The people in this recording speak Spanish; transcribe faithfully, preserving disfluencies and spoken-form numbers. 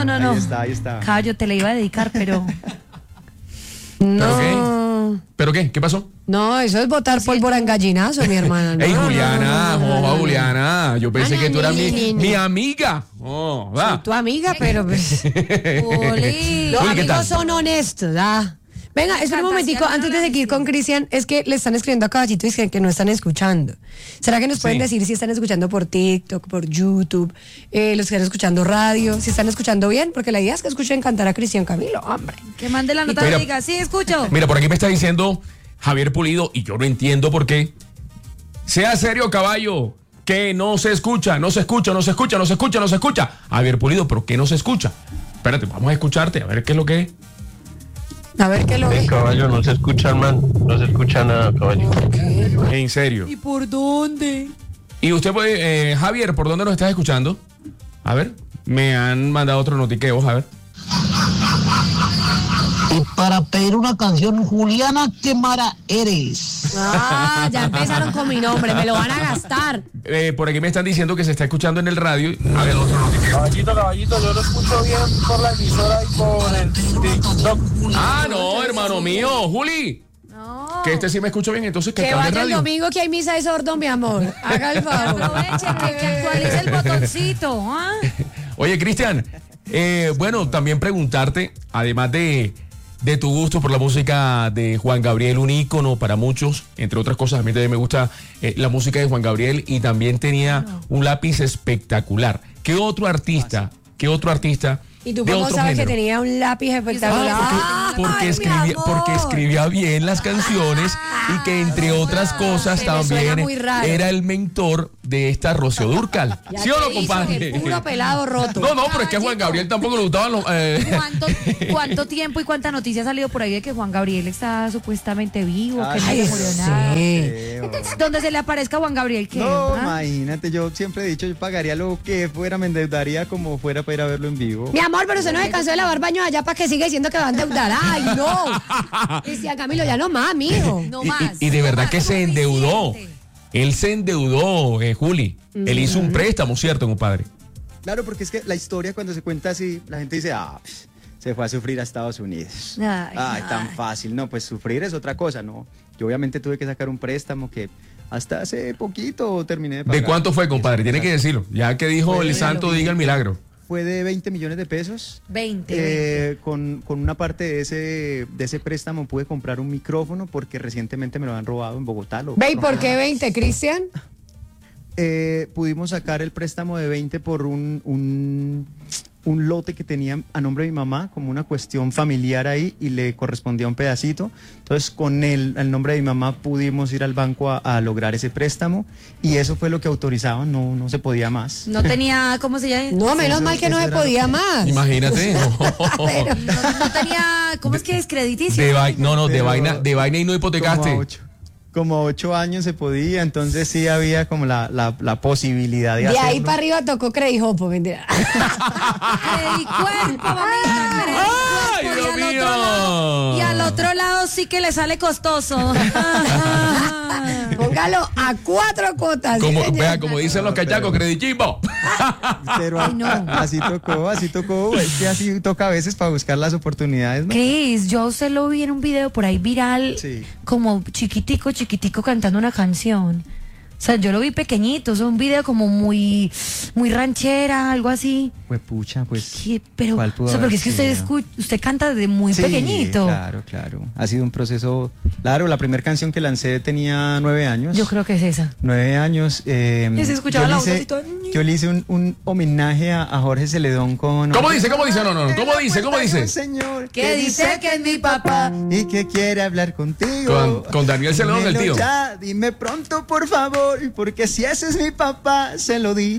no, no. Ahí está, ahí está. Caballo, te la iba a dedicar, pero... No. qué? ¿Pero qué? ¿Qué pasó? No, eso es botar pólvora en gallinazo, mi hermana. No, Ey, no, Juliana, no, no, no, no, oh, no. Juliana, yo pensé Ah, no, que tú eras ni, mi, ni, ni. mi amiga. Oh, va. Soy tu amiga, pero pues, Juli. los Juli, ¿qué tal? amigos son honestos, ¿ah? Venga, espera un momentico, antes de seguir con Cristian, es que le están escribiendo a Caballito y dicen que no están escuchando. ¿Será que nos pueden Sí. decir si están escuchando por TikTok, por YouTube, eh, los que están escuchando radio, si están escuchando bien? Porque la idea es que escuchen cantar a Cristian Camilo, hombre. Que mande la nota Mira. y diga, sí, escucho. Mira, por aquí me está diciendo Javier Pulido, y yo no entiendo por qué. Sea serio, caballo, que no se escucha, no se escucha, no se escucha, no se escucha, no se escucha. Javier Pulido, ¿pero qué no se escucha? Espérate, vamos a escucharte, a ver qué es lo que es. A ver qué lo Eh, ve. caballo, no se escucha, man. No se escucha nada, caballo. En serio. ¿Y por dónde? Y usted puede, eh, Javier, ¿por dónde nos estás escuchando? A ver, me han mandado otro notiqueo, a ver. Y para pedir una canción, Juliana, qué mara eres. Ah, ya empezaron con mi nombre, me lo van a gastar. Eh, por aquí me están diciendo que se está escuchando en el radio. A ver, otro notiqueo. Caballito, caballito, yo lo escucho bien por la emisora y por el TikTok. Ah, no, hermano mío, Juli. No. Que este sí me escucho bien, entonces que Que cambie vaya el radio. domingo que hay misa de sordo, mi amor. Haga el favor. Aprovechen que, que actualice el botoncito. ¿Ah? Oye, Cristian, eh, bueno, también preguntarte, además de, de tu gusto por la música de Juan Gabriel, un ícono para muchos, entre otras cosas, a mí también me gusta eh, la música de Juan Gabriel y también tenía un lápiz espectacular. ¿Qué otro artista, qué otro artista ¿Y tú de cómo otro sabes género? que tenía un lápiz espectacular? Ah, porque, porque Ay, mi escribía, amor. porque escribía bien las canciones y que entre otras cosas Se me suena también muy raro. era el mentor de esta Rocío Dúrcal. Ya ¿Sí o te no, hizo compadre? el puro pelado roto. No, no, pero es que a Juan Gabriel tampoco le gustaban los... eh, ¿Cuánto, ¿Cuánto tiempo y cuánta noticia ha salido por ahí de que Juan Gabriel está supuestamente vivo, que no Ay, se murió nada? sí. Eh, Donde se le aparezca a Juan Gabriel, ¿qué? No, ¿Ah? imagínate, yo siempre he dicho, yo pagaría lo que fuera, me endeudaría como fuera para ir a verlo en vivo. Mi amor, pero usted no se cansó de lavar baños allá para que siga diciendo que va a endeudar. Ay, no. Cristian Camilo, ya no más, mijo. No y, más. y- y de no verdad más, que se suficiente. endeudó. Él se endeudó, eh, Juli. Él hizo un préstamo, ¿cierto, compadre? Claro, porque es que la historia cuando se cuenta así, la gente dice, ah, pues, se fue a sufrir a Estados Unidos. Ay, Ay, tan ay. fácil. No, pues sufrir es otra cosa, ¿no? Yo obviamente tuve que sacar un préstamo que hasta hace poquito terminé de pagar. ¿De cuánto fue, compadre? Tiene que decirlo. Ya que dijo el santo, diga el milagro. Fue de veinte millones de pesos. veinte. Eh, con, con una parte de ese, de ese préstamo pude comprar un micrófono porque recientemente me lo han robado en Bogotá. Lo Ve, ¿y por qué veinte, Cristian? Eh, pudimos sacar el préstamo de veinte por un, un, un lote que tenía a nombre de mi mamá, como una cuestión familiar ahí, y le correspondía un pedacito. Entonces, con el, el nombre de mi mamá pudimos ir al banco a, a lograr ese préstamo, y eso fue lo que autorizaban, no, no se podía más. No tenía, ¿cómo se llama? No, menos Eso- mal que no eso se era podía lo que- más. Imagínate. Pero- No, no tenía, ¿cómo es que es crediticio? De vai- no, no, de Pero- vaina, de vaina y no Como a hipotecaste. ocho, como a ocho años se podía, entonces sí había como la, la, la posibilidad de, De hacerlo. ahí para arriba tocó Credit Hopo, mentira. Credicuerpo, mamita, ¡Ay, Credicuerpo. Dios Y al mío! otro lado- Y al otro lado sí que le sale costoso. Póngalo a cuatro cuotas. Como, ¿sí, señor? vea, como dicen los cachacos, credichimbo. Pero Ay, no. así tocó, así tocó, es que así toca a veces para buscar las oportunidades, ¿no? Cris, yo se lo vi en un video por ahí viral, Sí. como chiquitico, chiquitico cantando una canción. O sea, yo lo vi pequeñito, es un video como muy, muy ranchera, algo así. Pues pucha, pues. ¿Qué? Pero, ¿cuál pudo o sea, porque haber es que usted, sido? escu- usted canta desde muy Sí, pequeñito. Claro, claro. Ha sido un proceso. Claro, la primera canción que lancé tenía nueve años. Yo creo que es esa. Nueve años. Eh, Y se escuchaba yo la le voz hice- así toda- Yo le hice un, un homenaje a, a Jorge Celedón con. ¿Cómo dice? ¿Cómo dice? No, no, no. ¿Cómo En la dice? ¿Cómo puerta de un dice? señor Que dice que es mi papá. y que quiere hablar contigo. Con- con Daniel Celedón, el Dímelo tío. Ya, dime pronto, por favor, porque si ese es mi papá, se lo diré.